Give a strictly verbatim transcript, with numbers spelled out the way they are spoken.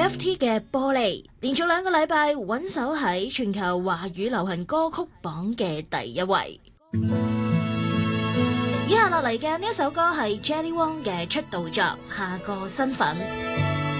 Jeff T 嘅玻璃，連續兩個禮拜穩守喺全球華語流行歌曲榜嘅第一位。以下落嚟嘅呢一首歌係 Jelly Wong 嘅出道作《下個身份》。